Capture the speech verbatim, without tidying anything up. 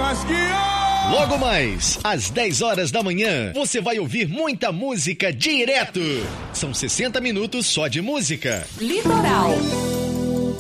Mas que eu... Logo mais, às dez horas da manhã, você vai ouvir muita música direto. São sessenta minutos só de música. Litoral.